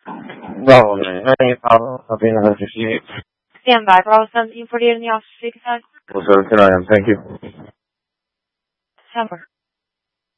No, any problem. I'll be in another 58. Stand by. Bravo 1748 in the office. Speak aside. Well, 17 I am. Thank you. September.